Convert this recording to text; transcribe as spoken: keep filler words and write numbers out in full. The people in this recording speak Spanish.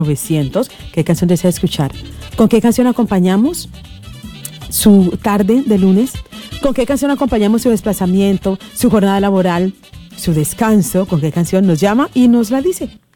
novecientos. ¿Qué canción desea escuchar? ¿Con qué canción acompañamos su tarde de lunes? ¿Con qué canción acompañamos su desplazamiento, su jornada laboral, su descanso? ¿Con qué canción nos llama y nos la dice?